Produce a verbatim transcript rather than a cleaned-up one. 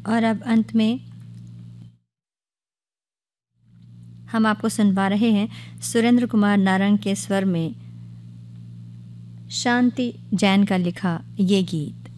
और अब अंत में हम आपको सुनवा रहे हैं सुरेंद्र कुमार नारंग के स्वर में शांति जैन का लिखा ये गीत।